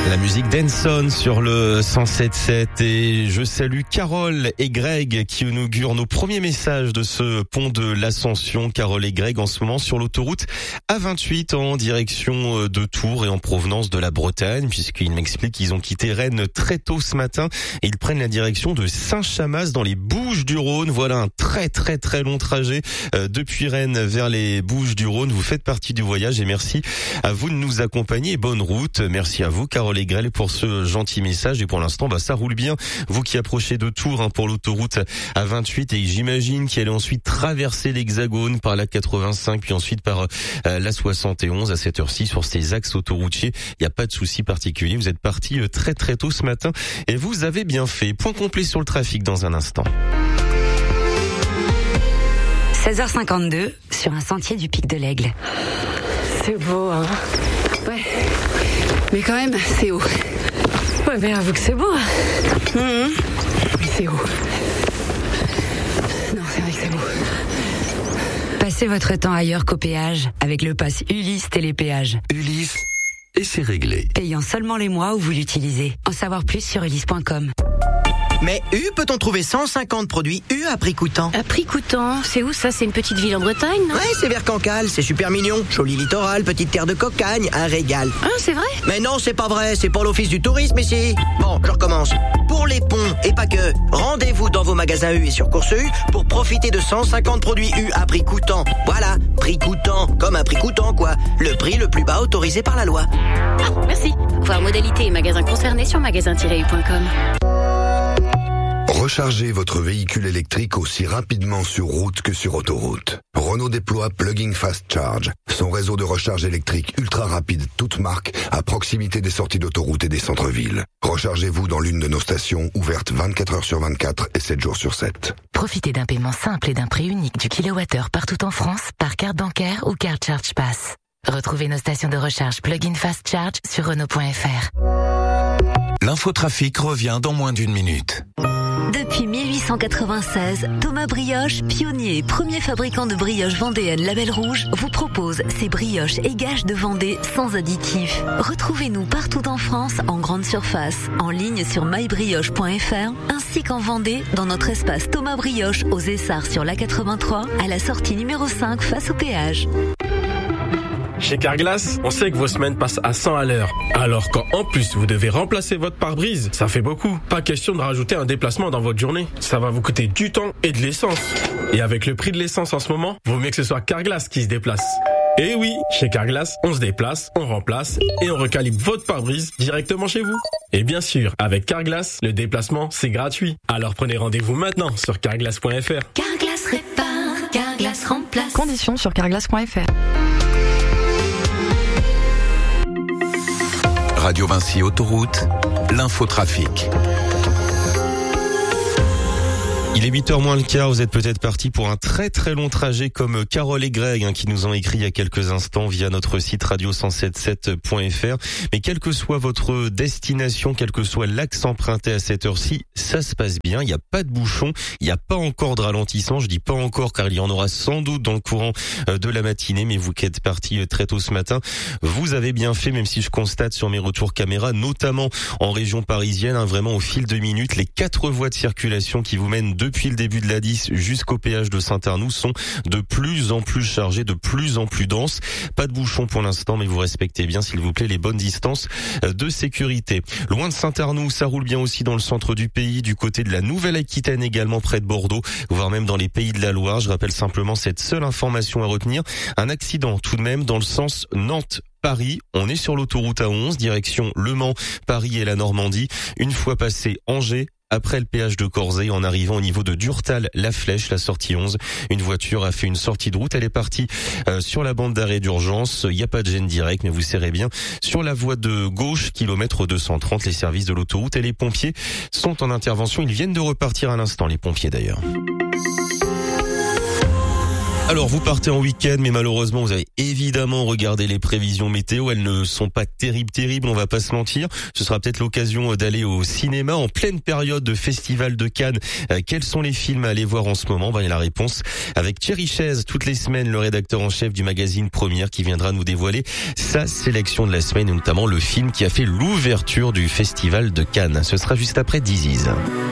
La musique d'Enson sur le 107.7 et je salue Carole et Greg qui inaugurent nos premiers messages de ce pont de l'Ascension. Carole et Greg en ce moment sur l'autoroute A28 en direction de Tours et en provenance de la Bretagne puisqu'ils m'expliquent qu'ils ont quitté Rennes très tôt ce matin et ils prennent la direction de Saint-Chamas dans les Bouches-du-Rhône. Voilà un très long trajet depuis Rennes vers les Bouches-du-Rhône. Vous faites partie du voyage et merci à vous de nous accompagner. Bonne route. Merci à vous Carole et Greg pour ce gentil message et pour l'instant ça roule bien. Vous qui approchez de Tours pour l'autoroute A28 et j'imagine qu'elle est ensuite traverser l'Hexagone par la 85 puis ensuite par la 71 à cette heure-ci sur ces axes autoroutiers. Il n'y a pas de souci particulier. Vous êtes parti très tôt ce matin et vous avez bien fait. Point complet sur le trafic dans un instant. 16h52 sur un sentier du Pic de l'Aigle. C'est beau, hein. Ouais. Mais quand même, c'est haut. Ouais, mais avoue que c'est beau. Mais c'est haut. Non, c'est vrai que c'est beau. Passez votre temps ailleurs qu'au péage avec le pass Ulysse Télépéage. Ulysse, et c'est réglé. Payant seulement les mois où vous l'utilisez. En savoir plus sur ulysse.com. Mais peut-on trouver 150 produits à prix coûtant? À prix coûtant, c'est où ça? C'est une petite ville en Bretagne, non? Ouais, c'est vers Cancale, c'est super mignon. Joli littoral, petite terre de cocagne, un régal. Ah, c'est vrai? Mais non, c'est pas vrai, c'est pour l'office du tourisme ici. Bon, je recommence. Pour les ponts, et pas que, rendez-vous dans vos magasins U et sur Course U pour profiter de 150 produits U à prix coûtant. Voilà, prix coûtant, comme un prix coûtant quoi. Le prix le plus bas autorisé par la loi. Ah, merci. Voir modalité et magasins concernés sur magasin-u.com. Rechargez votre véhicule électrique aussi rapidement sur route que sur autoroute. Renault déploie Plug-in Fast Charge, son réseau de recharge électrique ultra rapide, toute marque, à proximité des sorties d'autoroute et des centres-villes. Rechargez-vous dans l'une de nos stations ouvertes 24 heures sur 24 et 7 jours sur 7. Profitez d'un paiement simple et d'un prix unique du kilowattheure partout en France par carte bancaire ou carte Charge Pass. Retrouvez nos stations de recharge Plug-in Fast Charge sur Renault.fr. L'infotrafic revient dans moins d'une minute. Depuis 1896, Thomas Brioche, pionnier et premier fabricant de brioches vendéennes Label Rouge, vous propose ses brioches et gages de Vendée sans additifs. Retrouvez-nous partout en France, en grande surface, en ligne sur mybrioche.fr, ainsi qu'en Vendée, dans notre espace Thomas Brioche, aux Essarts sur l'A83, à la sortie numéro 5 face au péage. Chez Carglass, on sait que vos semaines passent à 100 à l'heure. Alors quand en plus vous devez remplacer votre pare-brise, ça fait beaucoup. Pas question de rajouter un déplacement dans votre journée. Ça va vous coûter du temps et de l'essence. Et avec le prix de l'essence en ce moment, vaut mieux que ce soit Carglass qui se déplace. Et oui, chez Carglass, on se déplace, on remplace et on recalibre votre pare-brise directement chez vous. Et bien sûr, avec Carglass, le déplacement, c'est gratuit. Alors prenez rendez-vous maintenant sur carglass.fr. Carglass répare, Carglass remplace. Conditions sur carglass.fr. Radio Vinci Autoroute, l'infotrafic. Il est 8h moins le quart, vous êtes peut-être partis pour un très long trajet comme Carole et Greg qui nous ont écrit il y a quelques instants via notre site radio177.fr. Mais quelle que soit votre destination, quel que soit l'axe emprunté à cette heure-ci, ça se passe bien, il n'y a pas de bouchon, il n'y a pas encore de ralentissement, je dis pas encore car il y en aura sans doute dans le courant de la matinée, mais vous qui êtes partis très tôt ce matin, vous avez bien fait, même si je constate sur mes retours caméra, notamment en région parisienne, vraiment au fil de minutes, les 4 voies de circulation qui vous mènent depuis le début de la 10 jusqu'au péage de Saint-Arnoux sont de plus en plus chargés, de plus en plus denses. Pas de bouchon pour l'instant, mais vous respectez bien, s'il vous plaît, les bonnes distances de sécurité. Loin de Saint-Arnoux, ça roule bien aussi dans le centre du pays, du côté de la Nouvelle-Aquitaine également, près de Bordeaux, voire même dans les Pays de la Loire. Je rappelle simplement cette seule information à retenir. Un accident tout de même dans le sens Nantes-Paris. On est sur l'autoroute A11, direction Le Mans, Paris et la Normandie. Une fois passé Angers, après le péage de Corzay, en arrivant au niveau de Durtal-La Flèche, la sortie 11, une voiture a fait une sortie de route. Elle est partie sur la bande d'arrêt d'urgence. Il n'y a pas de gêne directe, mais vous serrez bien sur la voie de gauche, kilomètre 230. Les services de l'autoroute et les pompiers sont en intervention. Ils viennent de repartir à l'instant, les pompiers d'ailleurs. Alors vous partez en week-end, mais malheureusement vous avez évidemment regardé les prévisions météo. Elles ne sont pas terribles, on va pas se mentir. Ce sera peut-être l'occasion d'aller au cinéma en pleine période de Festival de Cannes. Quels sont les films à aller voir en ce moment? Il y a la réponse avec Thierry Chaise, toutes les semaines, le rédacteur en chef du magazine Première, qui viendra nous dévoiler sa sélection de la semaine, et notamment le film qui a fait l'ouverture du Festival de Cannes. Ce sera juste après Disease.